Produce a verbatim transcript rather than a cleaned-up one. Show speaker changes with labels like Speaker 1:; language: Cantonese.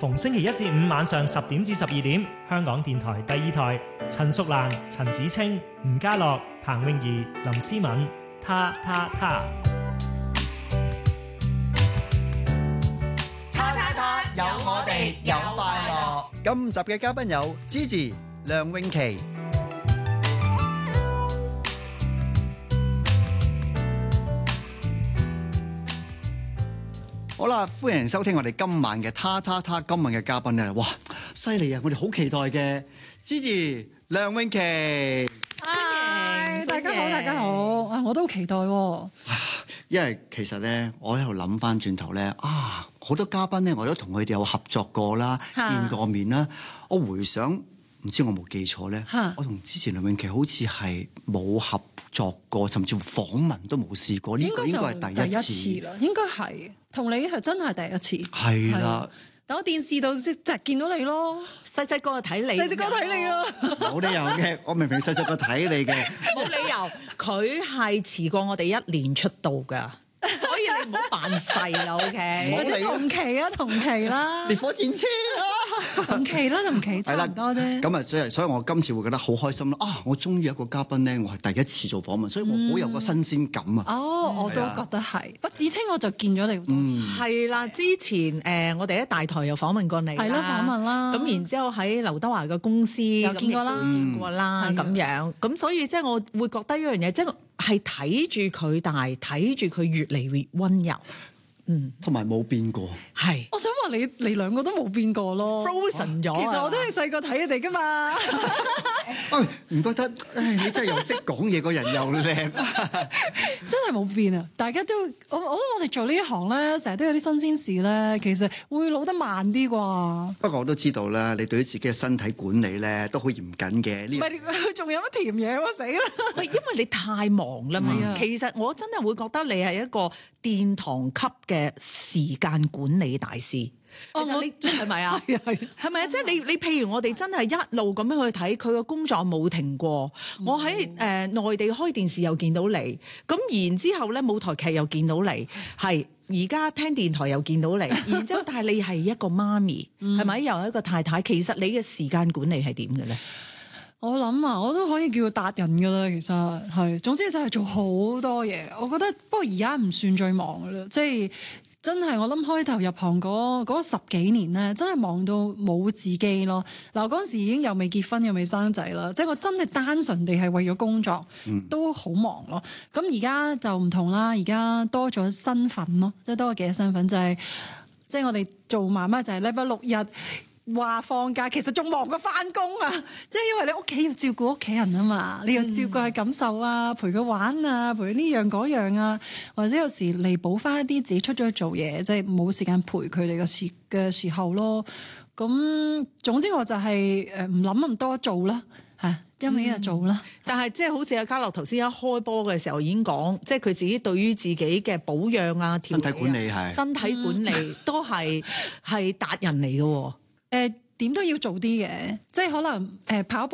Speaker 1: 逢星期一至五晚上十點至十二點，香港電台第二台，陳淑蘭、陳子清、吳家樂、彭詠儀、林思敏，他他他。
Speaker 2: 他他他，有我哋有快樂。
Speaker 3: 今集嘅嘉賓有 Gigi、梁詠琪。好啦，歡迎收聽我哋今晚嘅他他他。今晚嘅嘉賓咧，哇，犀利啊！我哋好期待嘅 Gigi、梁詠琪。
Speaker 4: 嗨，大家好，大家好啊！我都好期待喎。
Speaker 3: 因為其實咧，我喺度諗翻轉頭咧，啊，好多嘉賓咧，我都同佢哋有合作過啦，見過面啦。我回想，唔知我冇記錯咧，我同之前梁詠琪好似係冇合作過，甚至乎訪問都冇試過。呢個應該係第一次
Speaker 4: 啦，應該係同你係真係第一次。
Speaker 3: 係啦，
Speaker 4: 但我電視度即係見到你咯，細細個就睇你，細細個睇你咯，
Speaker 3: 冇理由嘅。我明明細細個睇你嘅，
Speaker 2: 冇理由。佢係遲過我哋一年出道㗎，所以你唔好扮細啦 ，OK？
Speaker 4: 或者同期啊，同期啦，
Speaker 3: 烈火戰車啊，
Speaker 4: 同期啦，同期差唔多啫。
Speaker 3: 咁啊，所以所以我今次會覺得好開心啦！啊，我終於有一個嘉賓咧，我係第一次做訪問，所以我好有個新鮮感啊！
Speaker 4: 哦，我都覺得係。不子清我就見咗你好多次。
Speaker 2: 係啦，之前誒我哋喺大台又訪問過你，
Speaker 4: 係啦，訪問啦。
Speaker 2: 咁然之後喺劉德華嘅公司
Speaker 4: 又見過啦，
Speaker 2: 見過啦咁樣。咁所以即係我會覺得一樣嘢，即係係睇住佢大，睇住佢越嚟越溫柔。嗯，
Speaker 3: 同埋冇變過，
Speaker 2: 係。
Speaker 4: 我想話你你兩個都冇變過咯
Speaker 2: ，frozen 咗。
Speaker 4: 其實我都係細個睇你哋噶嘛。
Speaker 3: 哎，唔覺得？唉，你真係又識講嘢，個人又靚，真
Speaker 4: 係冇變啊！大家都我我覺得我哋做呢一行咧，成日都有啲新鮮事咧，其實會老得慢啲啩。
Speaker 3: 不過我都知道啦，你對於自己嘅身體管理咧都好嚴謹嘅。
Speaker 4: 唔係，仲有乜甜嘢喎？死啦！
Speaker 2: 喂，因為你太忙啦嘛。
Speaker 4: 嗯、
Speaker 2: 其實我真係會覺得你係一個殿堂級嘅時間管理大師。其實你係咪啊？係係係咪啊？即係你你譬如我哋真係一路咁樣去睇佢個工作冇停過。嗯、我喺誒、呃、內地開電視又見到你，咁然之後咧舞台劇又見到你，係而家聽電台又見到你，然之後但係你係一個媽咪，係咪、嗯、又係一個太太？其實你嘅時間管理係點嘅咧？
Speaker 4: 我諗啊，我都可以叫達人噶啦，其實係。總之就係做好多嘢。我覺得不過而家唔算最忙噶啦，即係。真係我諗開頭入行嗰嗰十幾年咧，真係忙到冇自己咯。嗱，嗰陣時已經又未結婚又未生仔啦，即係我真係單純地係為咗工作，嗯、都好忙咯。咁而家就唔同啦，而家多咗身份咯，即係多咗幾個身份，就係即係我哋做媽媽就係禮拜六日。話放假其實仲忙過翻工啊！即係因為你屋企要照顧屋企人啊嘛，你要照顧佢感受啊，陪佢玩啊，陪佢呢樣嗰樣啊，或者有時彌補翻一啲自己出咗去做嘢，即係冇時間陪佢哋嘅時嘅時候咯。咁總之我就係誒唔諗咁多做啦，嚇一味就做啦。
Speaker 2: 嗯、但係即係好似阿嘉樂頭先一開波嘅時候已經講，即係佢自己對於自己嘅保養啊、調理啊、
Speaker 3: 身體管理係
Speaker 2: 身體管理、嗯、都係係達人嚟嘅喎。
Speaker 4: 誒點、呃、都要做啲嘅，即係可能誒、呃、跑步。